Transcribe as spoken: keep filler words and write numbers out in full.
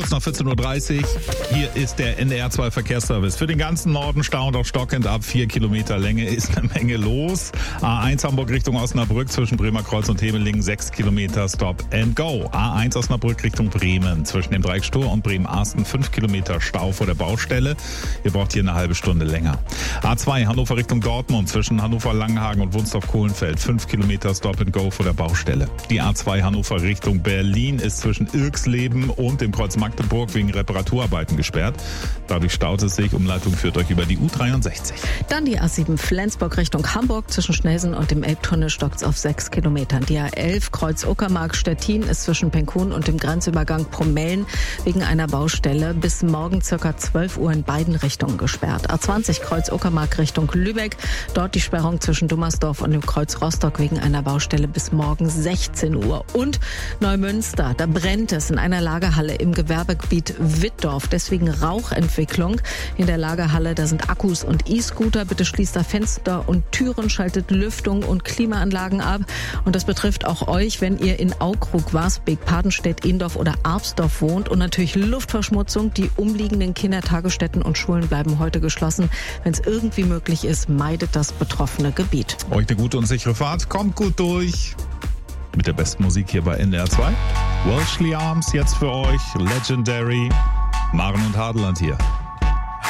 kurz nach vierzehn Uhr dreißig. Hier ist der N D R zwei Verkehrsservice. Für den ganzen Norden Stau und auch stockend ab vier Kilometer Länge ist eine Menge los. A eins Hamburg Richtung Osnabrück zwischen Bremer Kreuz und Temelingen sechs Kilometer Stop and Go. A eins Osnabrück Richtung Bremen zwischen dem Dreieck Stur und Bremen-Arsten fünf Kilometer Stau vor der Baustelle. Ihr braucht hier eine halbe Stunde länger. A zwei Hannover Richtung Dortmund zwischen Hannover-Langenhagen und Wunstorf-Kohlenfeld fünf Kilometer Stop and Go vor der Baustelle. Die A zwei Hannover Richtung Berlin ist zwischen Irksleben und dem Kreuz Magdeburg wegen Reparaturarbeiten gesperrt. Dadurch staut es sich. Umleitung führt euch über die U dreiundsechzig. Dann die A sieben Flensburg Richtung Hamburg. Zwischen Schnelsen und dem Elbtunnel stockt es auf sechs Kilometern. Die A elf Kreuz Uckermark Stettin ist zwischen Penkun und dem Grenzübergang Promellen wegen einer Baustelle bis morgen circa zwölf Uhr in beiden Richtungen gesperrt. A zwanzig Kreuz Uckermark Richtung Lübeck. Dort die Sperrung zwischen Dummersdorf und dem Kreuz Rostock wegen einer Baustelle bis morgen sechzehn Uhr. Und Neumünster, da brennt es in einer Lagerhalle im Gewerbegebiet Wittdorf. Deswegen Rauchentwicklung in der Lagerhalle. Da sind Akkus und E-Scooter. Bitte schließt da Fenster und Türen, schaltet Lüftung und Klimaanlagen ab. Und das betrifft auch euch, wenn ihr in Aukrug, Warsbeek, Padenstedt, Indorf oder Arpsdorf wohnt. Und natürlich Luftverschmutzung. Die umliegenden Kindertagesstätten und Schulen bleiben heute geschlossen. Wenn es irgendwie möglich ist, meidet das betroffene Gebiet. Euch eine gute und sichere Fahrt. Kommt gut durch. Mit der besten Musik hier bei N D R zwei. Welshly Arms jetzt für euch. Legendary. Maren und Hadeland hier.